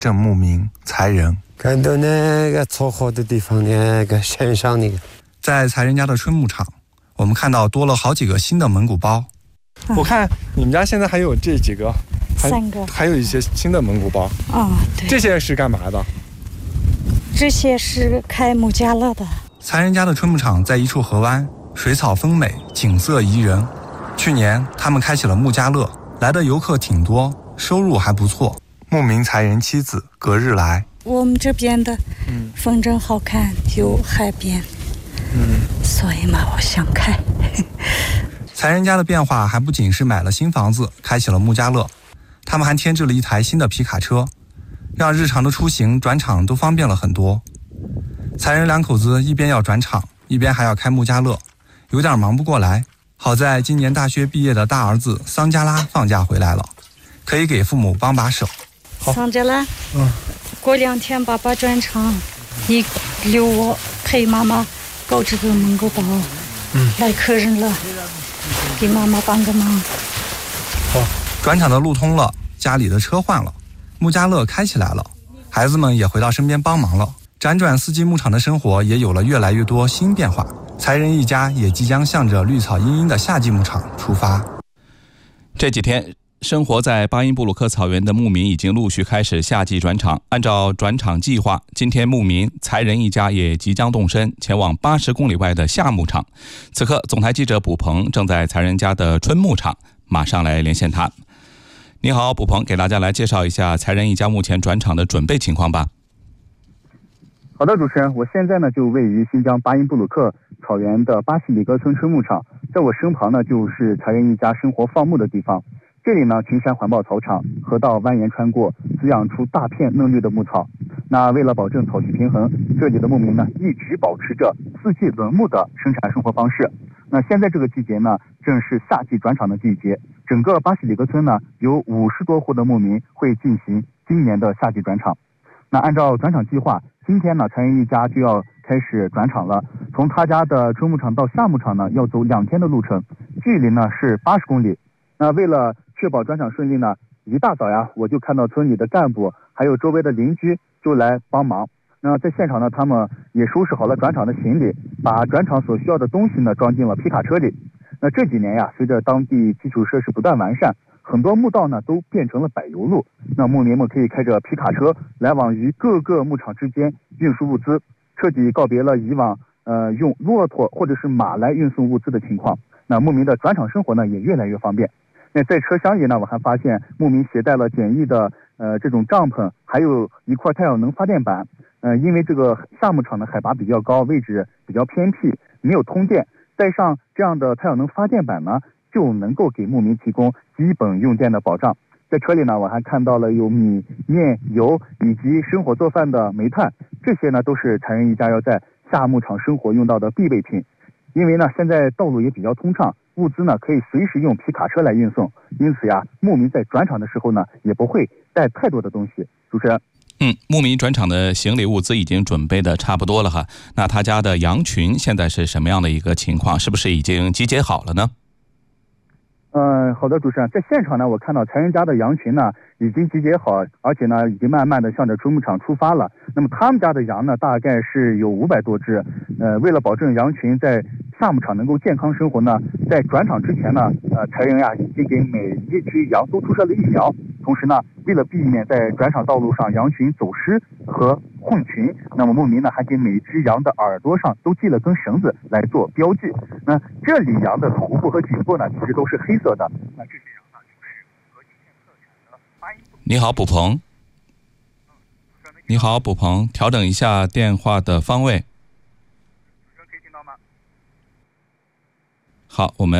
正牧民才人。 看到那个草好的地方，那个山上那个， 在才人家的春牧场，我们看到多了好几个新的蒙古包。 我看你们家现在还有这几个 ，3个， 还有一些新的蒙古包。 对， 这些是干嘛的？ 这些是开木家乐的。 才人家的春牧场在一处河湾，水草丰美，景色宜人。去年他们开启了木家乐，来的游客挺多，收入还不错。牧民才人妻子隔日来。 我们这边的风筝好看，有海边，所以嘛，我想开。 才人家的变化还不仅是买了新房子，开启了木家乐，他们还添置了一台新的皮卡车，让日常的出行转场都方便了很多。才人两口子一边要转场，一边还要开木家乐，有点忙不过来。好在今年大学毕业的大儿子桑加拉放假回来了，可以给父母帮把手。 桑加拉，过2天爸爸转场，你留我陪妈妈搞这个蒙古包，来客人了，给妈妈帮个忙。 转场的路通了，家里的车换了，木家乐开起来了，孩子们也回到身边帮忙了。辗转四季牧场的生活也有了越来越多新变化，才人一家也即将向着绿草茵茵的夏季牧场出发。 这几天生活在巴音布鲁克草原的牧民已经陆续开始夏季转场。按照转场计划，今天牧民才人一家也即将动身前往80公里外的夏牧场。此刻总台记者卜鹏正在才人家的春牧场，马上来连线他。你好，卜鹏，给大家来介绍一下才人一家目前转场的准备情况吧。 好的，主持人，我现在呢就位于新疆巴音布鲁克草原的巴西里格村春牧场，在我身旁呢就是才人一家生活放牧的地方。这里呢群山环抱草场，河道蜿蜒穿过，滋养出大片嫩绿的牧草。那为了保证草地平衡，这里的牧民呢一直保持着4季轮牧的生产生活方式。那现在这个季节呢正是夏季转场的季节，整个巴西里格村呢有50多户的牧民会进行今年的夏季转场。那按照转场计划，今天呢才人一家就要开始转场了。从他家的春牧场到夏牧场呢要走2天的路程，距离呢是80公里。那为了确保转场顺利呢，一大早呀我就看到村里的干部还有周围的邻居就来帮忙。那在现场呢，他们也收拾好了转场的行李，把转场所需要的东西呢装进了皮卡车里。那这几年呀，随着当地基础设施不断完善，很多牧道呢都变成了柏油路。那牧民们可以开着皮卡车来往于各个牧场之间运输物资，彻底告别了以往用骆驼或者是马来运送物资的情况。那牧民的转场生活呢也越来越方便。那在车厢里呢，我还发现牧民携带了简易的这种帐篷，还有一块太阳能发电板。因为这个夏牧场的海拔比较高，位置比较偏僻，没有通电，带上这样的太阳能发电板呢，就能够给牧民提供基本用电的保障。在车里呢，我还看到了有米、面、油以及生火做饭的煤炭，这些呢都是才人一家要在夏牧场生活用到的必备品。因为呢现在道路也比较通畅，物资呢可以随时用皮卡车来运送，因此呀，牧民在转场的时候呢也不会带太多的东西。主持人， 牧民转场的行李物资已经准备的差不多了哈。那他家的羊群现在是什么样的一个情况？是不是已经集结好了呢？ 好的，主持人，在现场呢，我看到才人家的羊群呢已经集结好，而且呢已经慢慢的向着春牧场出发了。那么他们家的羊呢大概是有500多只。为了保证羊群在夏牧场能够健康生活呢，在转场之前呢，才人呀已经给每一只羊都注射了疫苗。同时呢，为了避免在转场道路上羊群走失和混群，那么牧民呢还给每只羊的耳朵上都系了根绳子来做标记。那这里羊的头部和颈部呢其实都是黑色的。那这些羊呢就是和今天特产的巴音。 你好，卜鹏。你好，卜鹏，调整一下电话的方位。 主持人可以听到吗？ 好，我们